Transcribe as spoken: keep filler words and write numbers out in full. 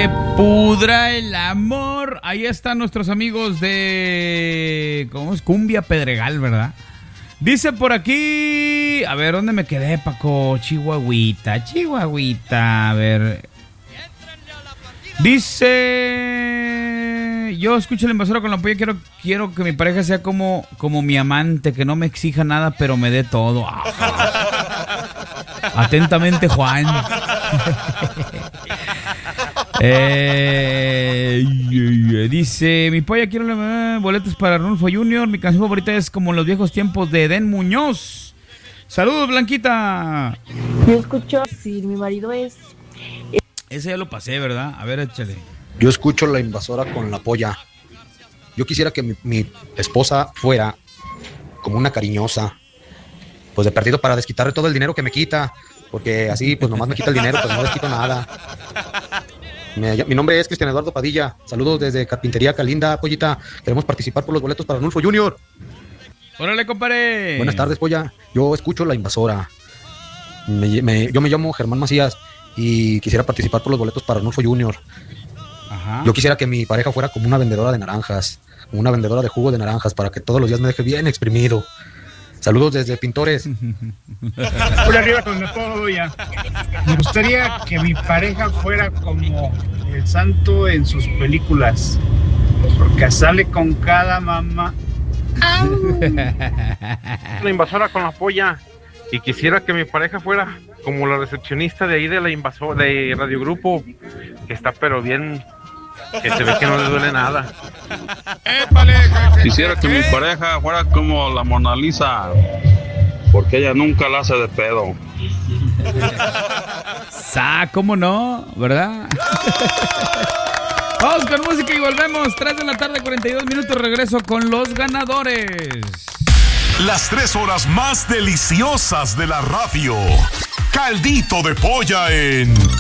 Pudra el amor. Ahí están nuestros amigos de... ¿Cómo es? Cumbia Pedregal, ¿verdad? Dice por aquí... A ver, ¿dónde me quedé, Paco? Chihuahuita, Chihuahuita. A ver... Dice... Yo escucho la invasora con la polla. Quiero, quiero que mi pareja sea como, como mi amante, que no me exija nada, pero me dé todo. Atentamente, Juan. eh, dice, mi polla, quiero eh, boletos para Arnulfo junior Mi canción favorita es Como en los viejos tiempos de Edén Muñoz. Saludos, Blanquita. Yo escucho, si mi marido es... Ese ya lo pasé, ¿verdad? A ver, échale. Yo escucho la invasora con la polla. Yo quisiera que mi, mi esposa fuera como una cariñosa, pues de perdido para desquitarle todo el dinero que me quita, porque así pues nomás me quita el dinero, pues no les quito nada. Me, mi nombre es Cristian Eduardo Padilla. Saludos desde Carpintería Calinda, pollita. Queremos participar por los boletos para Arnulfo junior Órale, compadre. Buenas tardes, polla. Yo escucho la invasora. Me, me, yo me llamo Germán Macías y quisiera participar por los boletos para Arnulfo junior Ajá. Yo quisiera que mi pareja fuera como una vendedora de naranjas, como una vendedora de jugo de naranjas, para que todos los días me deje bien exprimido. Saludos desde Pintores. Por arriba con la polla. Me gustaría que mi pareja fuera como el santo en sus películas, porque sale con cada mamá. La invasora con la polla. Y quisiera que mi pareja fuera como la recepcionista de ahí de la invasora de Radio Grupo, que está pero bien, que se ve que no le duele nada. Quisiera que mi pareja fuera como la Mona Lisa, porque ella nunca la hace de pedo. Sa, ¿cómo no? ¿Verdad? Vamos con música y volvemos. tres de la tarde, cuarenta y dos minutos. Regreso con los ganadores. Las tres horas más deliciosas de la radio. Caldito de polla en